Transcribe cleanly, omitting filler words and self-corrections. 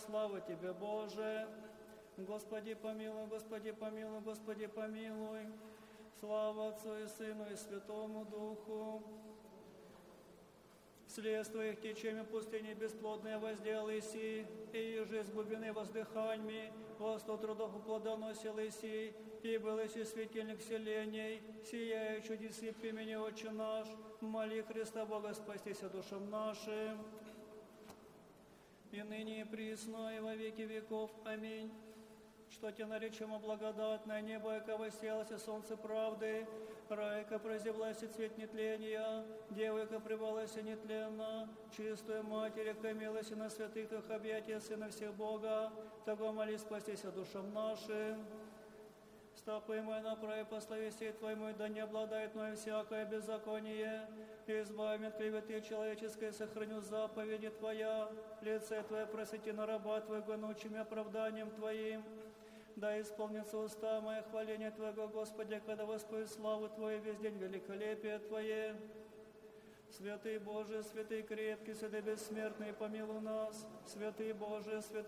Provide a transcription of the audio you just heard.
слава Тебе, Боже. Господи помилуй, Господи помилуй, Господи помилуй. Слава Отцу и Сыну и Святому Духу. Вслед Твоих течениями пустыни бесплодные возделал Иси, и еже с глубины воздыханьми, во сто трудов плодоносил Иси, и был Иси светильник селений, сияя чудесы имени Отче наш, моли Христа Бога спастися душам нашим. И ныне и присно, и во веки веков. Аминь. Что Тебе наречемо благодатное небо, яко воссеялось солнце правды, рай, яко прозевлась и цвет нетления, дева, яко пребывалась нетленно, чистая Матерь, яко имелась и на святых Твоих объятия Сына всех Бога, того моли спастися душам нашим. Стопы мои направи по славе сей Твоему, да не обладает мною всякое беззаконие. Избави меня от клеветы человеческой, сохраню заповеди Твоя. Лице Твое просвети на раба Твоего, научи оправданием Твоим. Да исполнится уста мое хваление Твоего, Господи, когда воспою славу Твою весь день великолепие Твое. Святый Боже, святый крепкий, святый бессмертный, помилуй нас. Святый Боже, святый